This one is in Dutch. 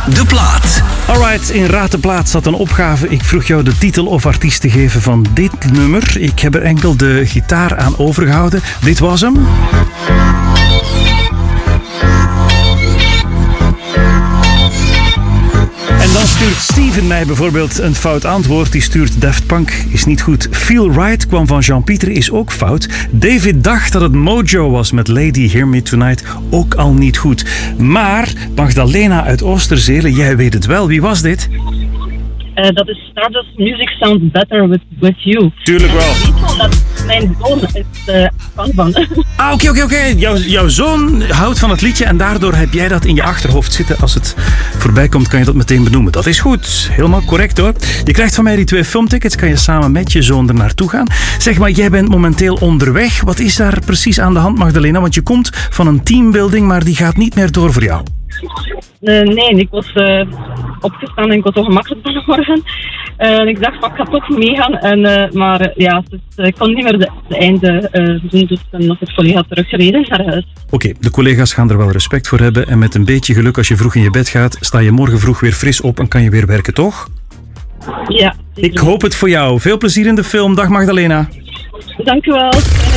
de plaat. Alright, in Raad de Plaat zat een opgave. Ik vroeg jou de titel of artiest te geven van dit nummer. Ik heb er enkel de gitaar aan overgehouden. Dit was hem. En dan stuurt Steven mij bijvoorbeeld een fout antwoord. Die stuurt Daft Punk is niet goed. Feel Right kwam van Jean-Pieter is ook fout. David dacht dat het Mojo was met Lady Hear Me Tonight. Ook al niet goed. Maar Magdalena uit Oosterzele, jij weet het wel. Wie was dit? Dat is Stardust Music Sounds Better with You. Tuurlijk wel. Dat mijn zoon is fan van. Ah, oké. Jouw zoon houdt van het liedje en daardoor heb jij dat in je achterhoofd zitten. Als het voorbij komt, kan je dat meteen benoemen. Dat is goed. Helemaal correct hoor. Je krijgt van mij die 2 filmtickets. Kan je samen met je zoon er naartoe gaan. Zeg maar, jij bent momenteel onderweg. Wat is daar precies aan de hand, Magdalena? Want je komt van een teambuilding, maar die gaat niet meer door voor jou. Nee, ik was opgestaan en ik was zo gemakkelijk vanmorgen. Ik dacht, ik ga toch meegaan. Maar ik kon niet meer de einde doen. Dus dan nog het collega teruggereden naar huis. Oké, de collega's gaan er wel respect voor hebben. En met een beetje geluk, als je vroeg in je bed gaat, sta je morgen vroeg weer fris op en kan je weer werken, toch? Ja. Ik hoop het voor jou. Veel plezier in de film. Dag Magdalena. Dank u wel.